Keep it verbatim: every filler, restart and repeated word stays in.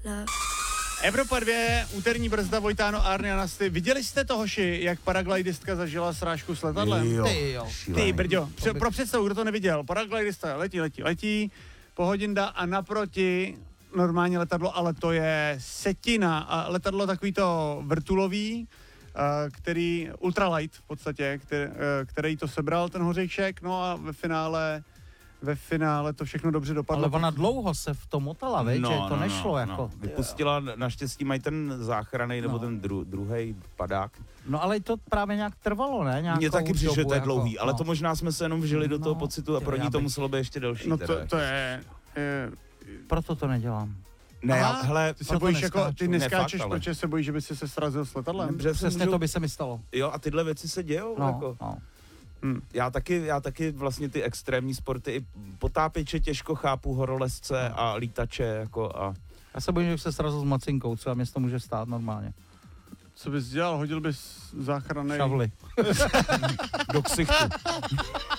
Evropa dvě, úterní brzda, Vojtáno, Arny a Nasty. Viděli jste to, hoši, jak paraglidistka zažila srážku s letadlem? Jo, Ty jo. Ty brďo, Pře- pro představu, kdo to neviděl, paraglidista letí, letí, letí, pohodinda a naproti normální letadlo, ale to je setina a letadlo takový to vrtulový, který, ultralight v podstatě, který, který to sebral, ten hořejšek, no a ve finále ve finále to všechno dobře dopadlo. Ale ona dlouho se v tom motala, veď, No, že to no, nešlo no, jako. no. Vypustila, naštěstí mají ten záchranný nebo No. ten dru, druhý padák. No ale to právě nějak trvalo, ne? Nějakou Mně taky přišlo, že dobu, to je jako, dlouhý, ale no. to možná jsme se jenom vžili do toho No, pocitu a ty, pro já ní to bych- muselo být ještě delší. No teda. to, to je... je Proto to nedělám. Ne, Aha, já, hele, ty se proto bojíš jako, neskáču. ty Ne, neskáčeš, fakt, ale. protože se bojíš, že by si se srazil s letadlem. Dobře, se Přesně můžu- to by se mi stalo. Jo, a tyhle věci se dějou, No, jako. no. Hm. Já taky, já taky vlastně ty extrémní sporty, i potápěče těžko chápu, horolezce a lítače, jako a... Já se bojím, že se srazil s macinkou, co a mě to může stát normálně. Co bys dělal? Hodil bys záchranný... Šavly. Do ksichtu.